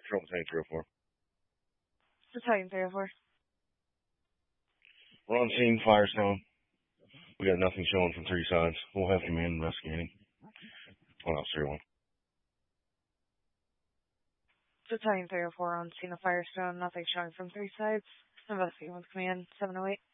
Control Tank 304. Battalion 304. We're on scene, Firestone. We got nothing showing from three sides. We'll have command investigating. What else, 301? Battalion 304 on scene of Firestone. Nothing showing from three sides. Investigating with command 708.